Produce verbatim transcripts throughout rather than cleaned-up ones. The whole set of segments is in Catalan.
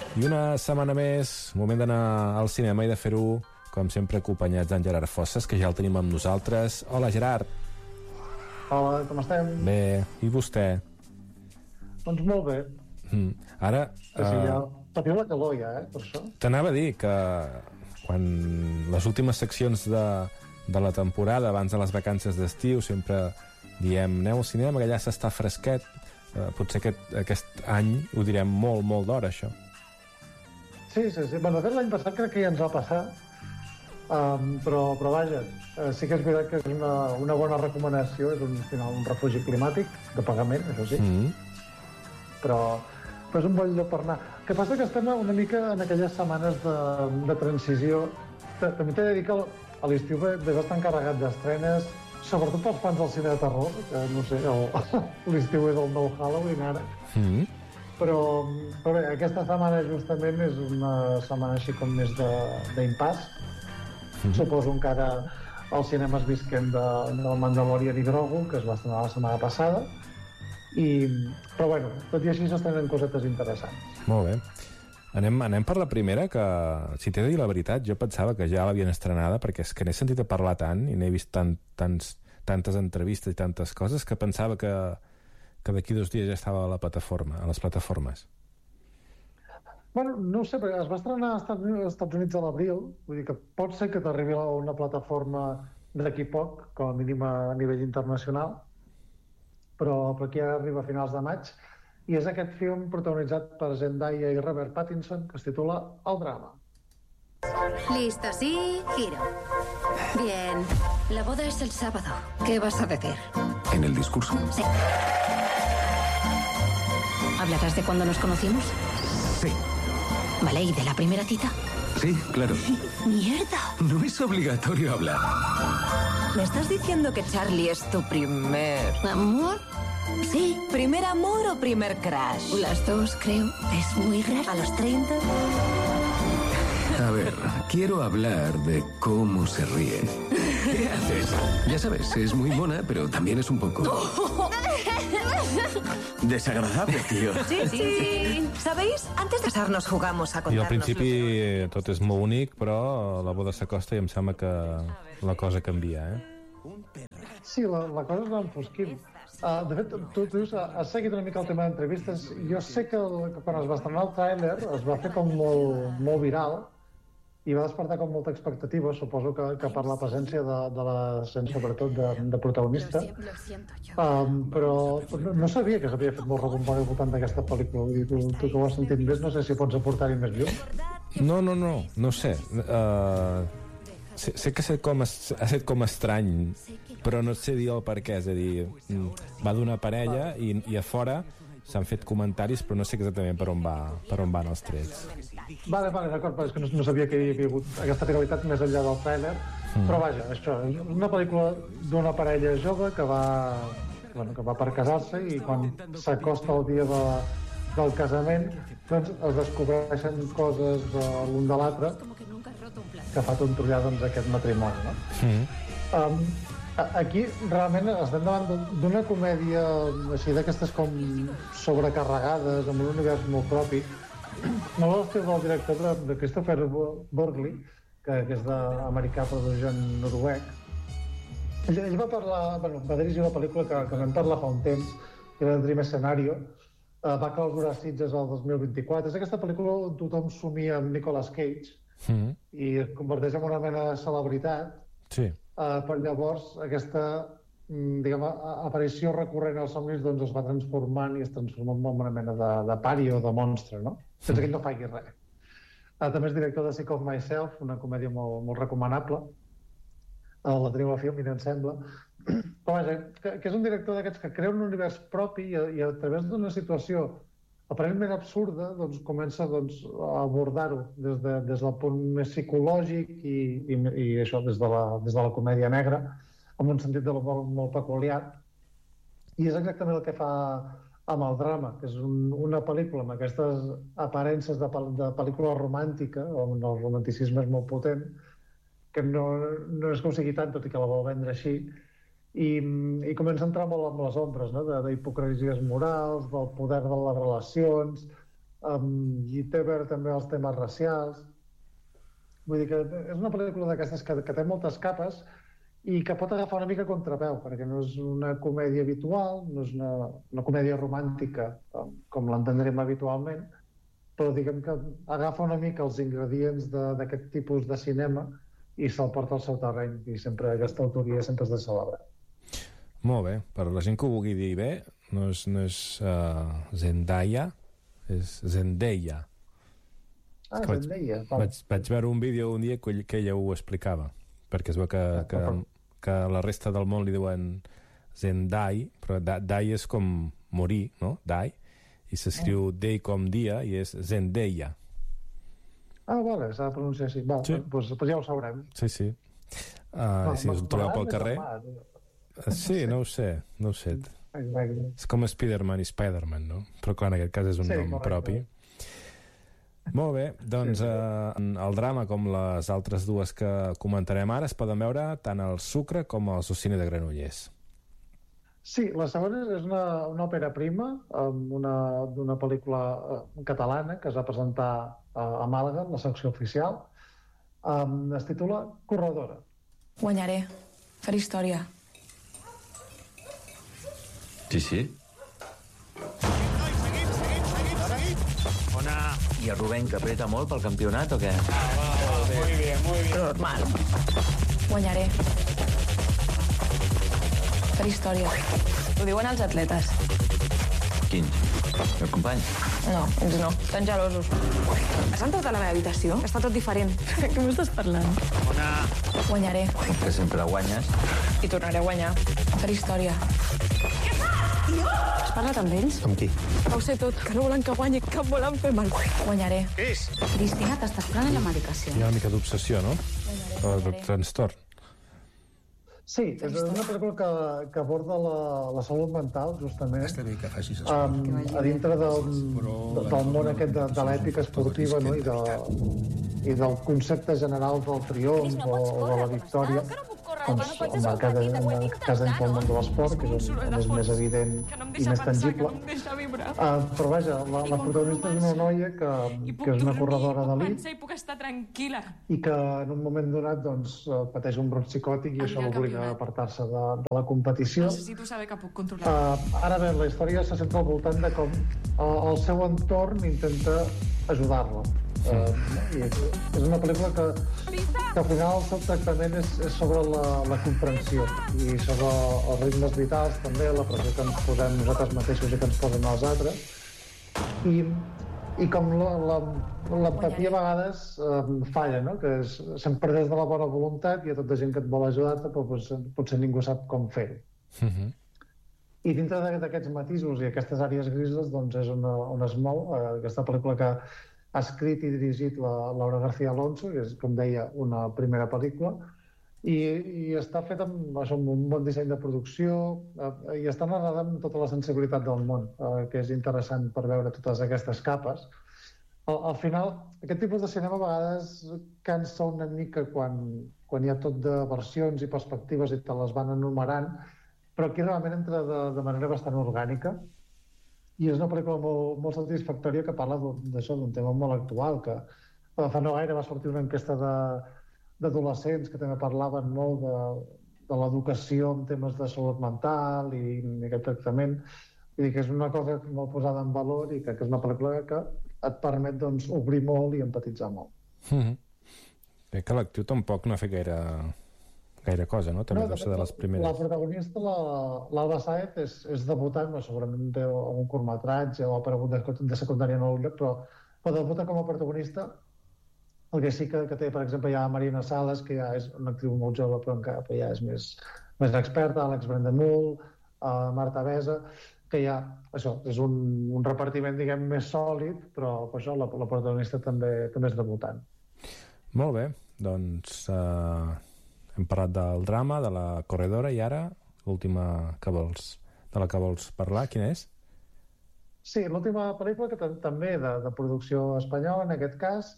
I una setmana més, moment d'anar al cinema i de fer-ho, com sempre, acompanyats d'en Gerard Fosses, que ja el tenim amb nosaltres. Hola, Gerard. Hola, com estem? Bé, i vostè? Doncs molt bé. Mm. Ara... Sí, sí, ja patiu la calor ja, eh, per això. T'anava a dir que quan les últimes seccions de, de la temporada, abans de les vacances d'estiu, sempre diem, aneu al cinema, que allà s'està fresquet. Uh, potser aquest, aquest any ho direm molt, molt d'hora, això. Sí, sí, sí. Bueno, de fet, l'any passat crec que ja ens va passar, um, però, però vaja, uh, sí que és veritat que és una, una bona recomanació, és un, final, un refugi climàtic de pagament, això sí, Mm. però, però és un bon lloc per anar. El que passa que estem una mica en aquelles setmanes de, de transició. També t'he de dir que a l'estiu ve, ve bastant carregat d'estrenes, sobretot pels fans del cine de terror, que no sé, l'estiu és el nou Halloween ara. Mm. Però, però bé, aquesta setmana justament és una setmana així com més d'impàs. Mm-hmm. Suposo encara els cinemes visquem de, del Mandalorian i Grogu, que es va estrenar la setmana passada. I, però bueno, tot i així s'estrenen cosetes interessants. Molt bé. Anem, anem per la primera, que, si t'he de dir la veritat, jo pensava que ja l'havien estrenada, perquè és que n'he sentit a parlar tant i n'he vist tant, tants, tantes entrevistes i tantes coses que pensava que que d'aquí dos dies ja estava a la plataforma, a les plataformes. Bueno, no ho sé, perquè es va estrenar als Estats Units a l'abril, vull dir que pot ser que t'arribi a una plataforma d'aquí poc, com a mínim a nivell internacional, però per aquí arriba a finals de maig, i és aquest film protagonitzat per Zendaya i Robert Pattinson, que es titula El drama. Listo, sí, giro. Bien, la boda es el sábado. ¿Qué vas a decir? ¿En el discurso? Sí. ¿Hablarás de cuando nos conocimos? Sí. Vale, ¿y de la primera cita? Sí, claro. ¡Mierda! No es obligatorio hablar. ¿Me estás diciendo que Charlie es tu primer... ¿Amor? Sí. ¿Primer amor o primer crush? Las dos, creo. Es muy raro. ¿A los treinta? A ver, quiero hablar de cómo se ríe. ¿Qué haces? Ya sabes, es muy mona, pero también es un poco... desagradable, tío. Sí, sí. ¿Sabéis? Antes de casarnos jugamos a I contarnos... al principi eh, tot és molt bonic, però la boda s'acosta i em sembla que la cosa canvia, eh? Sí, la, la cosa es va enfosquint. Uh, de fet, tu, tu dius, has seguit una mica el tema d'entrevistes. Jo sé que, el, que quan es va estrenar el tràiler es va fer com molt, molt viral i va despertar com molta expectativa, suposo que, que per la presència de, de la gent, sobretot de, de protagonista. Um, però no, no sabia que s'havia fet molt recompany al voltant d'aquesta pel·lícula. Vull dir, tu, tu que ho has sentit més, no sé si pots aportar-hi més llum. No, no, no, no sé. Uh, sé, sé que ha set, com, ha set com estrany, però no sé dir el per què. És a dir, va d'una parella i, i a fora s'han fet comentaris, però no sé exactament per on, va, per on van els trets. Vale, vale, d'acord, però és que no, no sabia que hi havia hagut aquesta viralitat més enllà del tràiler, mm. però vaja, això, és una pel·lícula d'una parella jove que va, bueno, que va per casar-se i quan s'acosta el dia de, del casament, doncs es descobreixen coses de l'un de l'altre que fa tontrollar doncs, aquest matrimoni, no? Mm. Um, aquí realment estem davant d'una comèdia així d'aquestes com sobrecarregades, amb un univers molt propi, molt a l'estil del director de, de Christopher Borgli, que, que és d'americà però d'origen noruec. Ell, ell va parlar, bueno, va dirigir una pel·lícula que, que vam parlar fa un temps, que era Dream Scenario, uh, va clausurar Sitges el dos mil vint-i-quatre. És aquesta pel·lícula on tothom somia amb Nicolas Cage mm. i es converteix en una mena de celebritat. Sí. Uh, però llavors aquesta diguem, aparició recurrent als somnis doncs, es va transformant i es transforma en una mena de, de pari o de monstre, no? Sense que ell no faci res. Uh, també és director de Sick of Myself, una comèdia molt, molt recomanable. Uh, la teniu a Film, em sembla. Però vaja, que, que és un director d'aquests que crea un univers propi i, i a través d'una situació aparentment absurda, doncs comença doncs, a abordar-ho des, de, des del punt més psicològic i, i, i això des de, la, des de la comèdia negra, amb un sentit de l'humor molt peculiar. I és exactament el que fa amb el drama, que és un, una pel·lícula amb aquestes aparences de, de pel·lícula romàntica, on el romanticisme és molt potent, que no, no és que ho sigui tant, tot i que la vol vendre així, i, i comença a entrar molt amb les ombres, no? d'hipocresies morals, del poder de les relacions, um, i té a veure també els temes racials. Vull dir que és una pel·lícula d'aquestes que, que té moltes capes i que pot agafar una mica a contrapeu, perquè no és una comèdia habitual, no és una, una comèdia romàntica com, com l'entendrem habitualment, però diguem que agafa una mica els ingredients d'aquest tipus de cinema i se'l porta al seu terreny, i sempre aquesta autoria sempre és de celebrar. Molt bé, per la gent que ho vulgui dir bé, no és, no és uh, Zendaya, és Zendaya. Ah, vaig, Zendaya. Vaig, vaig veure un vídeo un dia que, que ella ho explicava, perquè es veu que, que, que la resta del món li diuen Zendai, però Dai és com morir, no? Dai, i s'escriu Day com dia, i és Zendaya. Ah, vale, s'ha de pronunciar així. Va, sí. doncs, doncs ja ho sabrem. Sí, sí. Uh, si us trobeu pel carrer... Sí, no ho sé, no ho sé. És com Spider-Man i Spider-Man, no? Però clar, en aquest cas és un sí, nom correcte. Propi. Molt bé, doncs eh, el drama, com les altres dues que comentarem ara, es poden veure tant al Sucre com al Socini de Granollers. Sí, la segona és una, una òpera prima, d'una pel·lícula eh, catalana que es va presentar a, a Màlaga, la secció oficial. Um, es titula Corredora. Guanyaré. Faré història. Sí, sí. Ona. I el Rubén, que apreta molt pel campionat o què? Ah, va, va, muy bien, muy bien. Normal. Guanyaré. Faré història. Ho diuen els atletes. Quins? El company? No, ells no. Estan gelosos. Has entrat a la meva habitació? Està tot diferent. Què m'estàs parlant? Ona. Guanyaré. Que sempre guanyes. I tornaré a guanyar. Faré història. Has parlat amb ells? Amb qui? Ho sé tot, que no volen que guanyi, que em volen fer mal. Guanyaré. Cris! Cristina, t'estàs prenent la medicació? Hi ha una mica d'obsessió, no? O de trastorn. Sí, és una pel·lícula que, que aborda la, la salut mental, justament, Està bé que facis um, a dintre del, del món aquest de, de l'èpica esportiva, no? I, de, i del concepte general del triomf o, o de la victòria, doncs, en el cas, en el cas dintre del món de l'esport, que és, és més evident i més tangible. Uh, però vaja, la, la protagonista és una noia que, que és una corredora d'elit i que en un moment donat doncs, pateix un brot psicòtic i això l'obliga a apartar-se de, de la competició. Necessito saber que puc controlar. Uh, ara bé, la història se centra al voltant de com uh, el seu entorn intenta ajudar-la. Uh, i és, és una pel·lícula que, que al final el seu tractament és, és sobre la, la comprensió i sobre els ritmes vitals també, la pressió que ens posem nosaltres mateixos i que ens posen els altres i, i com l'empatia a vegades eh, falla, no? Que és sempre des de la bona voluntat i hi ha tota gent que et vol ajudar-te però potser, potser ningú sap com fer-ho. Uh-huh. I dintre d'aquests matisos i aquestes àrees grises doncs és on, on es mou eh, aquesta pel·lícula que ha escrit i dirigit la Laura García Alonso, que és, com deia, una primera pel·lícula, i, i està feta amb, això, amb un bon disseny de producció eh, i està narrada amb tota la sensibilitat del món, eh, que és interessant per veure totes aquestes capes. Al, al final, aquest tipus de cinema a vegades cansa una mica quan, quan hi ha tot de versions i perspectives i te les van enumerant, però aquí realment entra de, de manera bastant orgànica. I és una pel·lícula molt, molt satisfactòria que parla d'això, d'un tema molt actual, que fa no gaire va sortir una enquesta d'adolescents que també parlaven molt de, de l'educació en temes de salut mental i, i aquest tractament. Vull dir que és una cosa molt posada en valor i que, que és una pel·lícula que et permet doncs, obrir molt i empatitzar molt. Mm-hmm. Bé, que l'actiu tampoc no ha fet gaire... gaire cosa, no? També no, deu ser de les primeres. La protagonista, l'Alba Sáez, és, és debutant, no, segurament té algun curtmetratge o ha aparegut de, de secundària en algun lloc, però, però debuta com a protagonista. El que sí que, que té, per exemple, hi ha Marina Sales, que ja és una actriu molt jove, però encara però ja és més, més experta, Àlex Brendemul, uh, Marta Besa, que ja, això, és un, un repartiment, diguem, més sòlid, però per això la, la protagonista també, també és debutant. Molt bé, doncs... Uh... Hem parlat del drama, de la corredora, i ara l'última que vols, de la que vols parlar, quina és? Sí, l'última pel·lícula que també de, de producció espanyola, en aquest cas,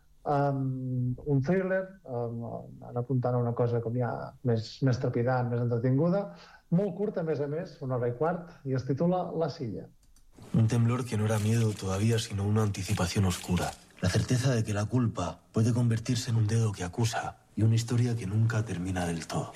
um, un thriller, um, han apuntant a una cosa com ja més, més trepidant, més entretinguda, molt curta, a més a més, una hora i quart, i es titula La Silla. Un temblor que no era miedo todavía, sino una anticipación oscura. La certeza de que la culpa puede convertirse en un dedo que acusa y una historia que nunca termina del todo.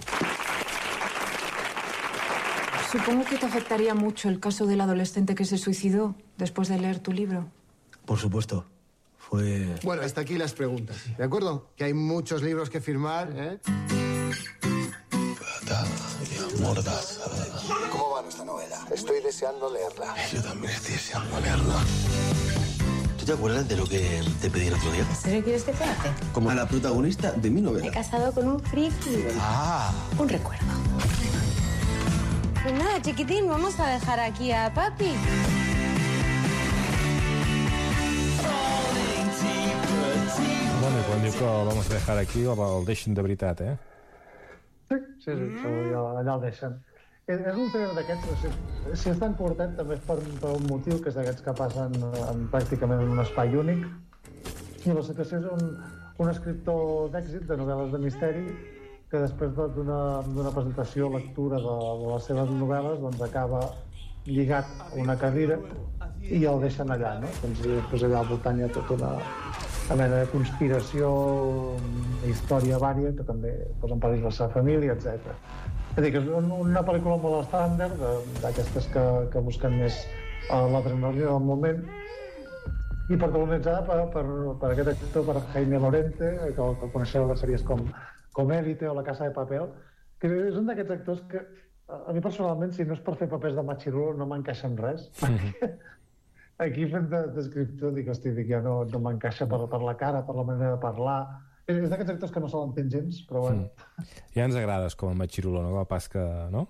Supongo que te afectaría mucho el caso del adolescente que se suicidó después de leer tu libro. Por supuesto. Fue... Bueno, hasta aquí las preguntas, ¿de acuerdo? Que hay muchos libros que firmar, ¿eh? Mordaza. ¿Cómo va nuestra novela? Estoy deseando leerla. Yo también estoy deseando leerla. ¿Tú te acuerdas de lo que te pedí el otro día? ¿En serio quieres que te hace? Como a la protagonista de mi Me he novela. casado con un friki. Ah. Un recuerdo. Pues nada, chiquitín, vamos a dejar aquí a papi. Bueno, i quan diu que el vamos a dejar aquí, el, el deixen de veritat, eh? Sí, sí, sí, allà, allà el deixen. És, és un trailer d'aquests, si, si és tan curtet, també és per, per un motiu, que és d'aquests que passen en, pràcticament en un espai únic. I la situació és un, un escriptor d'èxit, de novel·les de misteri, que després d'una presentació o lectura de, de les seves novel·les, doncs acaba lligat a una cadira i el deixen allà, no? Doncs, doncs allà al voltant hi ha tota una, una mena de conspiració, història vària, que també posa en perill la seva família, etcètera. És a dir, que és una pel·lícula molt estàndard, d'aquestes que, que busquen més l'adrenalina del moment, i protagonitzada per, per, per aquest actor, per Jaime Lorente, que el, que coneixeu de sèries com, com Élite o La Casa de Papel, que és un d'aquests actors que a mi personalment, si no és per fer papers de machirulo, no m'encaixa en res. Mm-hmm. Aquí fent d'escriptor, dic, hosti, dic, ja no, no m'encaixa per, per la cara, per la manera de parlar. És, és d'aquests actors que no se l'entén gens, però bueno. Mm. Ja ens agrades com a machirulo, no? Pas que, no?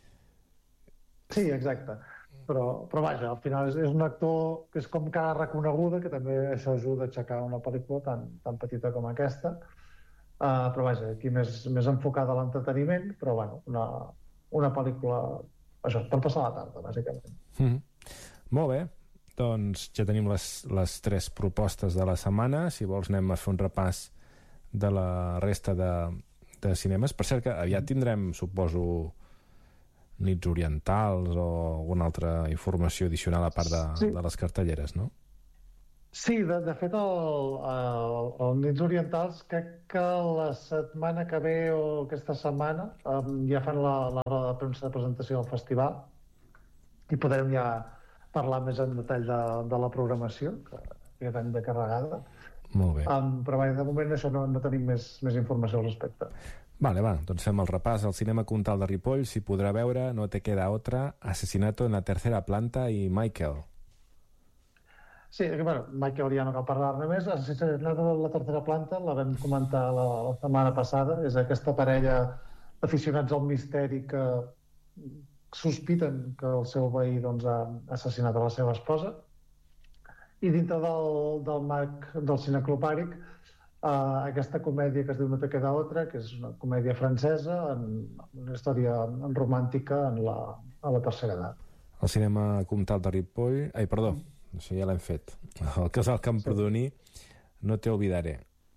Sí, exacte. Però, però vaja, al final és, és un actor que és com cara reconeguda, que també això ajuda a aixecar una pel·lícula tan, tan petita com aquesta. Uh, però vaja, aquí més, més enfocada a l'entreteniment, però bueno, una, una pel·lícula, això, per passar la tarda, bàsicament. Mm. Molt bé, doncs ja tenim les, les tres propostes de la setmana. Si vols anem a fer un repàs de la resta de, de cinemes. Per cert que aviat tindrem, suposo, nits orientals o alguna altra informació addicional a part de, sí. de les cartelleres, no? Sí, de, de fet, el, el, el Nits Orientals crec que la setmana que ve o aquesta setmana um, ja fan la, la roda de premsa de presentació del festival i podrem ja parlar més en detall de, de la programació, que ja tenim de carregada. Molt bé. Um, però bé, de moment això no, no tenim més, més informació al respecte. Vale, va, doncs fem el repàs. El cinema Comtal de Ripoll s'hi podrà veure No te queda otra, Asesinato en la tercera planta i Michael. Sí, que, bueno, Michael ja no cal parlar-ne més. Asesinato en la tercera planta la vam comentar la, la setmana passada. És aquesta parella d'aficionats al misteri que sospiten que el seu veí doncs, ha assassinat a la seva esposa. I dintre del, del marc del cineclopàric, eh, aquesta comèdia que es diu No te queda otra, que és una comèdia francesa, en, una història romàntica en la, a la tercera edat. El cinema Comtal de Ripoll... Ai, perdó, això ja l'hem fet. El Casal Camprodoní, No te olvidaré.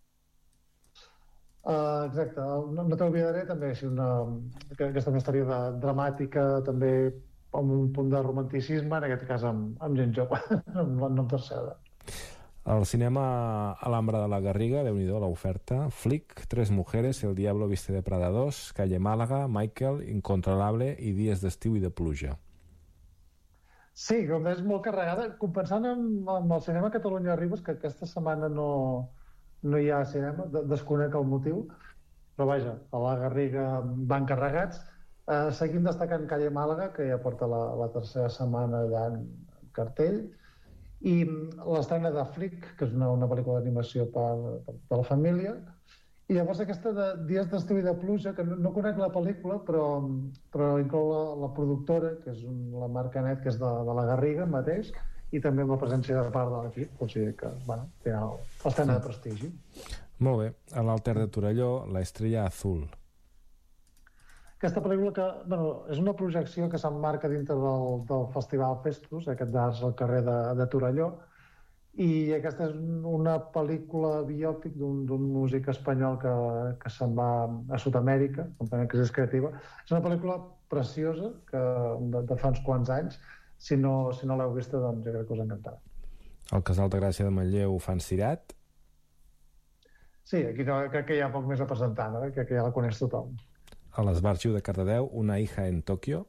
Uh, exacte, no, no t'olvidaré també és una, aquesta història de, dramàtica, també amb un punt de romanticisme, en aquest cas amb, amb gent jove, amb la nom tercera. El cinema Alhambra de la Garriga, déu-n'hi-do l'oferta. Flick, Tres mujeres, El diablo viste de Prada dos, Calle Málaga, Michael, Incontrolable i Dies d'estiu i de pluja. Sí, com és molt carregada, compensant amb, amb el cinema Catalunya Ribes, que aquesta setmana no, no hi ha cinema, desconec el motiu, però vaja, a la Garriga van carregats. Eh, seguim destacant Calle Màlaga, que ja porta la, la tercera setmana allà en cartell, i l'estrena de Flick, que és una, una pel·lícula d'animació per, per, per la família, i llavors aquesta de Dies d'estiu i de pluja, que no, no conec la pel·lícula, però, però inclou la, la productora, que és un, la Marc Anet, que és de, de la Garriga mateix, i també amb la presència de part de l'equip, o sigui que, bueno, final, l'estrena de prestigi. Molt bé. A l'Alter de Torelló, La estrella azul. Aquesta pel·lícula que, bueno, és una projecció que s'emmarca dintre del, del Festival Festus, aquest d'Arts al carrer de, de Torelló, i aquesta és una pel·lícula biòpic d'un músic espanyol que, que se'n va a Sud-amèrica, en plena crisi creativa. És una pel·lícula preciosa, que, de, de fa uns quants anys, si no, si no l'heu vista, doncs jo crec que us encantarà. El Casal de Gràcia de Manlleu fan cirat? Sí, aquí no, crec que hi ha poc més a presentar, no? Crec que ja la coneix tothom. A l'Esbarjo de Cardedeu, Una hija en Tòquio.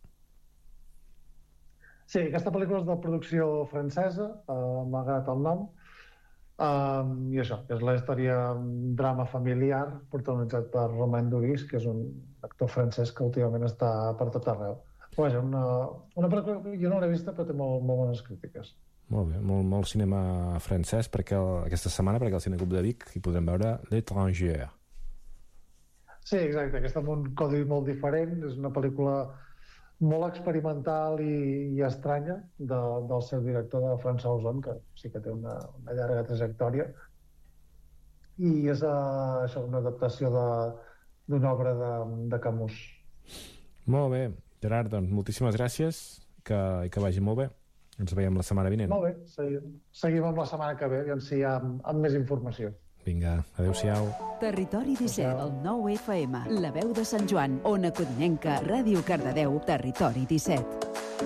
Sí, aquesta pel·lícula és de producció francesa, uh, m'ha agradat el nom, uh, i això, és la història, un drama familiar protagonitzat per Romain Duris, que és un actor francès que últimament està per tot arreu. Vaja, una, una pel·lícula que jo no l'he vista, però té molt, molt bones crítiques. Molt bé, molt, molt cinema francès perquè el, aquesta setmana, perquè al Cineclub de Vic hi podrem veure L'Étranger. Sí, exacte, aquesta amb un codi molt diferent, és una pel·lícula molt experimental i, i estranya de, del seu director, de François Ozon, que sí que té una, una llarga trajectòria, i és uh, això, una adaptació d'una obra de, de Camus. Molt bé, Gerard, doncs moltíssimes gràcies, que, i que vagi molt bé. Ens veiem la setmana vinent. Molt bé, seguim, seguim amb la setmana que ve, aviam si hi ha amb, amb més informació. Vinga, adéu-siau. Territori disset, el nou F M, La Veu de Sant Joan, Ona Codinenca, Ràdio Cardedeu, Territori disset.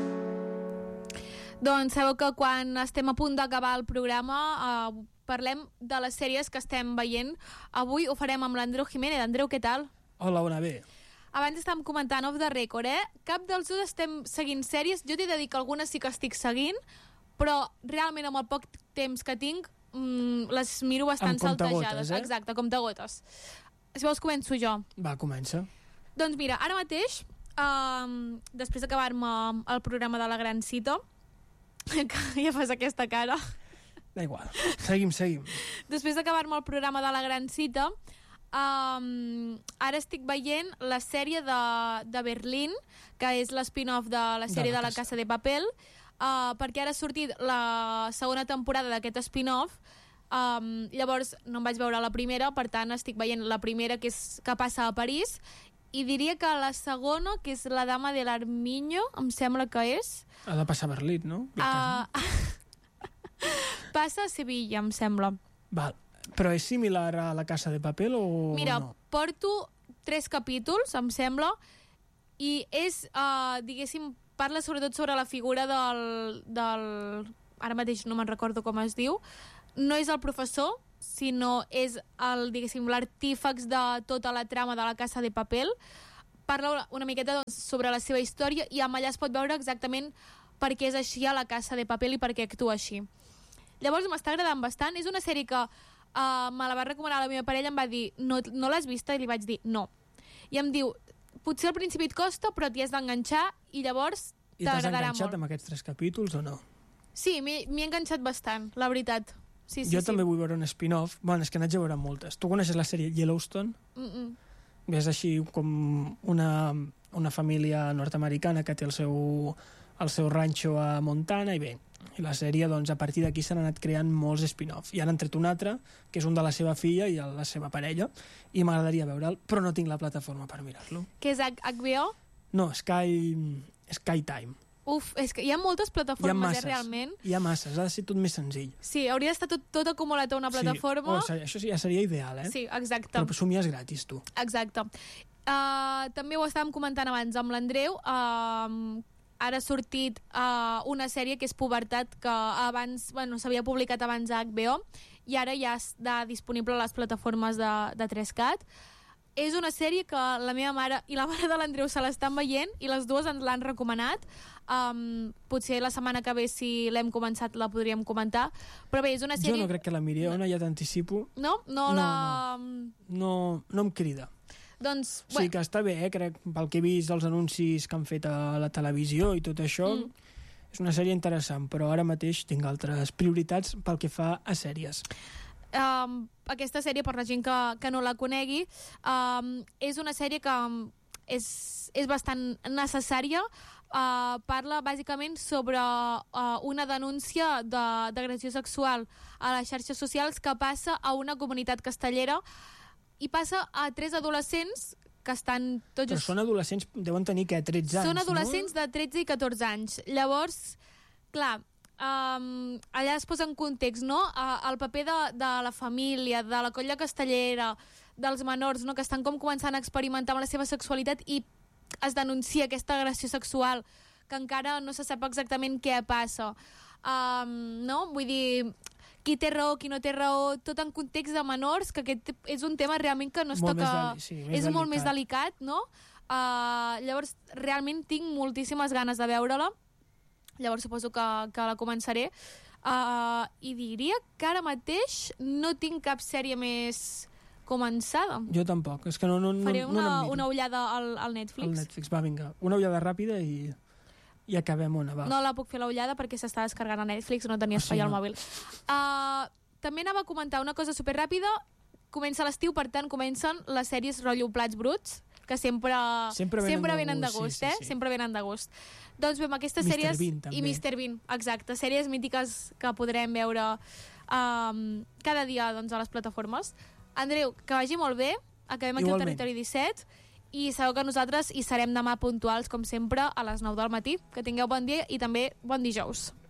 Doncs sabeu que quan estem a punt d'acabar el programa eh, parlem de les sèries que estem veient. Avui ho farem amb l'Andreu Jiménez. Andreu, què tal? Hola, bona, bé. Abans estàvem comentant off the record, eh? Cap dels dos estem seguint sèries. Jo t'he de dir que algunes sí que estic seguint, però realment amb el poc temps que tinc mm, les miro bastant saltejades. Eh? Exacte, comptagotes. Si vols començo jo. Va, comença. Doncs mira, ara mateix, um, després d'acabar-me el programa de la Gran Cita, que ja fas aquesta cara... Da igual, seguim, seguim. Després d'acabar-me el programa de la Gran Cita, Um, ara estic veient la sèrie de, de Berlín, que és l'spin-off de la sèrie de la, de la Casa de Papel, uh, perquè ara ha sortit la segona temporada d'aquest spin-off. Um, llavors no em vaig veure la primera, per tant estic veient la primera, que, és, que passa a París, i diria que la segona, que és La Dama de l'Armiño, em sembla que és... Ha de passar a Berlín, no? Uh, passa a Sevilla, em sembla. Val. Però és similar a La Casa de Papel o Mira, no? porto tres capítols, em sembla, i és, uh, diguéssim, parla sobretot sobre la figura del, del... Ara mateix no me'n recordo com es diu. No és el professor, sinó és el, diguéssim, l'artífex de tota la trama de La Casa de Papel. Parla una miqueta doncs, sobre la seva història i amb allà es pot veure exactament per què és així a La Casa de Papel i per què actua així. Llavors m'està agradant bastant. És una sèrie que Uh, me la va recomanar la meva parella, em va dir no, no l'has vista? I li vaig dir no. I em diu, potser al principi et costa però t'hi has d'enganxar i llavors t'agradarà molt. I t'has enganxat amb aquests tres capítols o no? Sí, m'hi he enganxat bastant, la veritat. Sí, sí, jo sí. també vull veure un spin-off. Bueno, és que n'haig de veure moltes. Tu coneixes la sèrie Yellowstone? Mm-mm. És així com una, una família nord-americana que té el seu, el seu ranxo a Montana i bé, i la sèrie, doncs, a partir d'aquí s'han anat creant molts spin-off. I han tret un altre, que és un de la seva filla i la seva parella, i m'agradaria veure'l, però no tinc la plataforma per mirar-lo. Què és H B O? No, Sky, Sky Time. Uf, és que hi ha moltes plataformes, hi ha masses, eh, realment. Hi ha masses, ha de ser tot més senzill. Sí, hauria d'estar tot, tot acumulat a una plataforma. Sí, oh, això sí, ja seria ideal, eh? Sí, exacte. Però somies gratis, tu. Exacte. Uh, també ho estàvem comentant abans amb l'Andreu, uh, ara ha sortit uh, una sèrie que és Pubertat, que abans, bueno, s'havia publicat abans a H B O i ara ja està disponible a les plataformes de, de tres cat. És una sèrie que la meva mare i la mare de l'Andreu se l'estan veient i les dues ens l'han recomanat. Um, potser la setmana que ve, si l'hem començat, la podríem comentar. Però bé, és una sèrie... Jo no crec que la miri, no, ja t'anticipo. No? No, no la... No, no, no em crida. Doncs, sí bueno. que està bé, eh? Crec, pel que he vist els anuncis que han fet a la televisió i tot això, mm. és una sèrie interessant, però ara mateix tinc altres prioritats pel que fa a sèries. Um, aquesta sèrie, per la gent que, que no la conegui, um, és una sèrie que és, és bastant necessària. Uh, parla bàsicament sobre uh, una denúncia d'agressió sexual a les xarxes socials que passa a una comunitat castellera i passa a tres adolescents que estan tots... Però són adolescents, deuen tenir, què, tretze anys, Són adolescents no? de tretze i catorze anys. Llavors, clar, um, allà es posa en context, no?, uh, el paper de, de la família, de la colla castellera, dels menors, no?, que estan com començant a experimentar amb la seva sexualitat i es denuncia aquesta agressió sexual que encara no se sap exactament què passa. Um, no? Vull dir, qui té raó, qui no té raó, tot en context de menors, que aquest és un tema realment que no es Molt toca... més deli- sí, més és molt delicat. més delicat, no? Uh, llavors, realment tinc moltíssimes ganes de veure-la. Llavors suposo que, que la començaré. Uh, I diria que ara mateix no tinc cap sèrie més començada. Jo tampoc, és que no, no, no, Faré no una, n'em miro. una ullada al, al Netflix. El Netflix, va, vinga. Una ullada ràpida i, i acabem una, va. No la puc fer la ullada perquè s'està descarregant a Netflix, no tenia Ah, espai sí, al no? mòbil. Uh, també anava a comentar una cosa superràpida. Comença l'estiu, per tant, comencen les sèries rotllo Plats Bruts, que sempre, Sempre venen sempre de venen de gust, gust, sí, eh? sí, sí. Sempre venen de gust. Doncs bé, amb aquestes mister sèries... Bean, també. I mister Bean, exacte. Sèries mítiques que podrem veure um, cada dia doncs, a les plataformes. Andreu, que vagi molt bé. Acabem aquí al Igualment. Territori disset. I sabeu que nosaltres hi serem demà puntuals, com sempre, a les nou del matí. Que tingueu bon dia i també bon dijous.